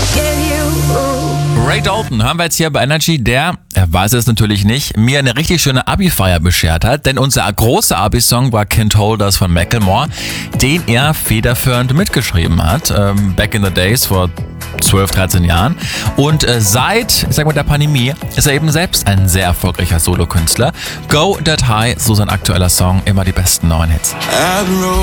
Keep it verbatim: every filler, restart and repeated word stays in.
Ray Dalton hören wir jetzt hier bei Energy, der, er weiß es natürlich nicht, mir eine richtig schöne Abi-Feier beschert hat, denn unser großer Abi-Song war Can't Hold Us von Macklemore, den er federführend mitgeschrieben hat, ähm, back in the days, vor zwölf, dreizehn Jahren. Und äh, seit, ich sag mal, der Pandemie ist er eben selbst ein sehr erfolgreicher Solokünstler. Go That High, so sein aktueller Song, immer die besten neuen Hits.